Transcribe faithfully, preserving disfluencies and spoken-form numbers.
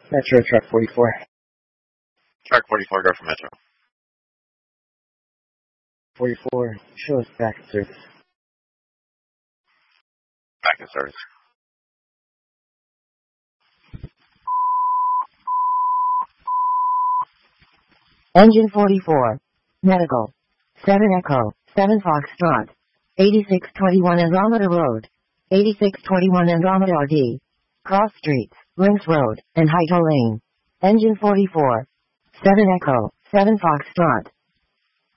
Metro Truck forty-four. Truck forty-four, go for Metro. forty-four, show us back in service. Back in service. Engine forty-four. Medical. seven Echo, seven Foxtrot. eighty-six twenty-one Andromeda Road. eighty-six twenty-one Andromeda R D. Cross Streets, Links Road, and Heightall Lane. Engine forty-four. seven Echo, seven Foxtrot.